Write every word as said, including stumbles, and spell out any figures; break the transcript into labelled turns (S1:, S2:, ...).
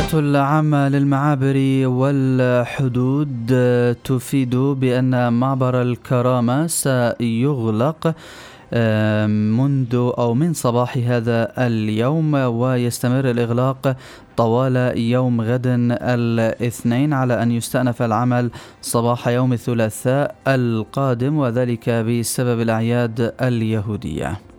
S1: الهيئة العامة للمعابر والحدود تفيد بأن معبر الكرامة سيغلق منذ أو من صباح هذا اليوم، ويستمر الإغلاق طوال يوم غد الاثنين، على أن يستأنف العمل صباح يوم الثلاثاء القادم، وذلك بسبب الأعياد اليهودية.